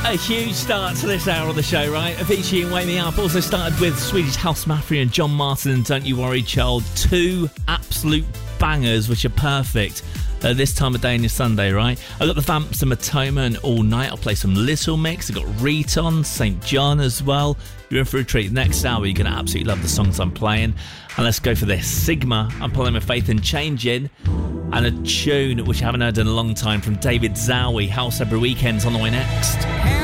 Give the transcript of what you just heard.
A huge start to this hour of the show, right? Avicii and Wake Me Up. Also started with Swedish House Mafia and John Martin and Don't You Worry Child. Two absolute bangers which are perfect this time of day on your Sunday, right? I've got the Vamps and Matoma and All Night. I'll play some Little Mix. I've got Riton, St. John as well. You're in for a treat. Next hour, you're going to absolutely love the songs I'm playing. And let's go for this. Sigma, I'm pulling my faith in changing. And a tune which I haven't heard in a long time from David Zowie. House Every Weekend's on the way next.